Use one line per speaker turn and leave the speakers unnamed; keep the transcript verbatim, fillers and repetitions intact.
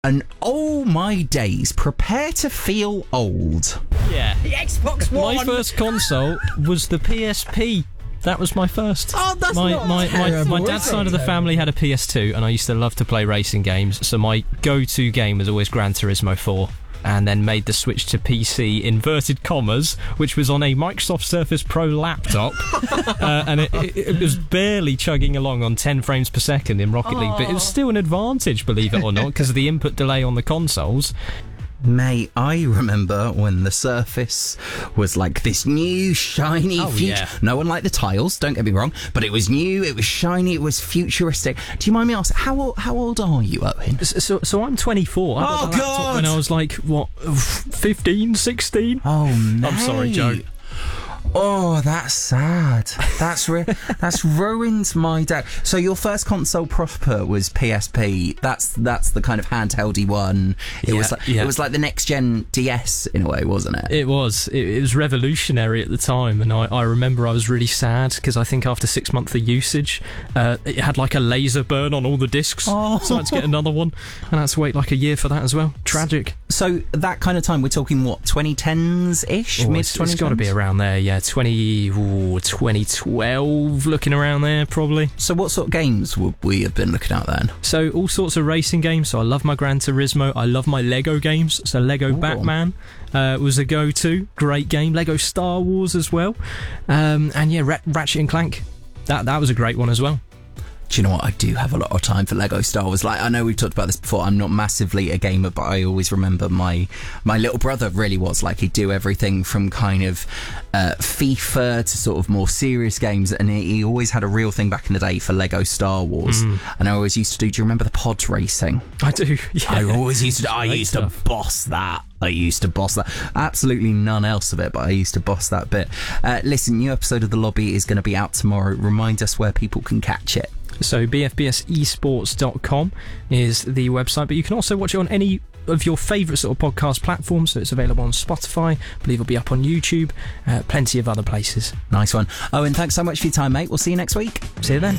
And oh my days, prepare to feel old.
Yeah.
The Xbox One!
My first console was the P S P. That was my first.
Oh, that's
my,
not
my,
terrible,
my, my
is
dad's
it?
side of the family had a P S two, and I used to love to play racing games, so my go-to game was always Gran Turismo four. And then made the switch to P C, inverted commas, which was on a Microsoft Surface Pro laptop. uh, and it, it, it was barely chugging along on ten frames per second in Rocket League, but it was still an advantage, believe it or not, because of the input delay on the consoles.
Mate, I remember when the Surface was like this new, shiny
Oh,
future.
yeah.
No one liked the tiles, don't get me wrong, but it was new, it was shiny, it was futuristic. Do you mind me asking, how, old- how old are you, Owen?
So, so, so I'm twenty-four. I got
Oh,
the laptop
God!
When I was like, what, fifteen, sixteen?
Oh, mate.
I'm sorry, Joe.
Oh, that's sad. That's re- that's ruined my day. So your first console proper was P S P. That's that's the kind of handheldy one. It
Yeah,
was like
yeah.
it was like the next gen D S in a way, wasn't it?
It was. It, it was revolutionary at the time, and I, I remember I was really sad because I think after six months of usage, uh, it had like a laser burn on all the discs,
Oh.
so I had to get another one, and I had to wait like a year for that as well. Tragic.
So that kind of time, we're talking what, twenty tens ish,
Oh,
mid
it's,
twenty
it's got to be around there, yeah. twenty, ooh, twenty twelve, looking around there probably.
So what sort of games would we have been looking at then?
So all sorts of racing games. So I love my Gran Turismo. I love my Lego games. So Lego
Ooh.
Batman uh, was a go-to. Great game. Lego Star Wars as well. Um, and yeah, Rat- Ratchet and Clank. That that was a great one as well.
Do you know what? I do have a lot of time for Lego Star Wars. Like, I know we've talked about this before. I'm not massively a gamer, but I always remember my my little brother really was. Like, he'd do everything from kind of uh, FIFA to sort of more serious games, and he, he always had a real thing back in the day for Lego Star Wars.
Mm.
And I always used to do. Do you remember the pod racing?
I do. Yeah.
I always used to. I
Great
used
stuff.
to boss that. I used to boss that. Absolutely none else of it, but I used to boss that bit. Uh, listen, new episode of The Lobby is going to be out tomorrow. Remind us where people can catch it.
So b f b s esports dot com is the website, but you can also watch it on any of your favourite sort of podcast platforms. So it's available on Spotify. I believe it'll be up on YouTube. Uh, plenty of other places.
Nice one. Owen, thanks so much for your time, mate. We'll see you next week.
See you then.